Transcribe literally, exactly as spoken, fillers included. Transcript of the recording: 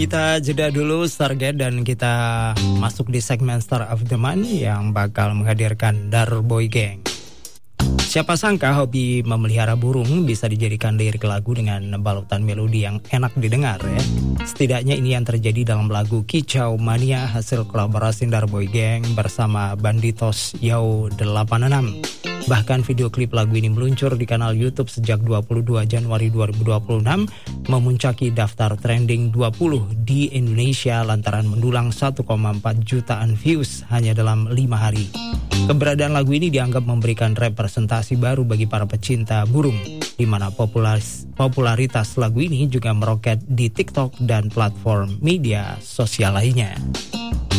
Kita jeda dulu Stargate dan kita masuk di segmen Star of the Month yang bakal menghadirkan Darboy Gang. Siapa sangka hobi memelihara burung bisa dijadikan lirik lagu dengan balutan melodi yang enak didengar ya. Setidaknya ini yang terjadi dalam lagu Kicau Mania hasil kolaborasi Darboy Gang bersama Banditos Yau delapan enam. Bahkan video klip lagu ini meluncur di kanal YouTube sejak dua puluh dua Januari dua ribu dua puluh enam, memuncaki daftar trending dua puluh di Indonesia lantaran mendulang satu koma empat jutaan views hanya dalam lima hari. Keberadaan lagu ini dianggap memberikan representasi baru bagi para pecinta burung, di mana popularis, popularitas lagu ini juga meroket di TikTok dan platform media sosial lainnya.